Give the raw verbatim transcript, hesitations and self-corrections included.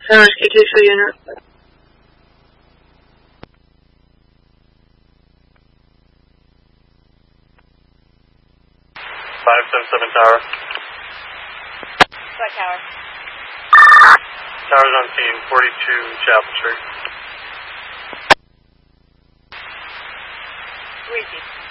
Fire Rescue two for unit. five seven seven Tower. What tower? Tower's on scene, forty-two Chapel Street. Where is he?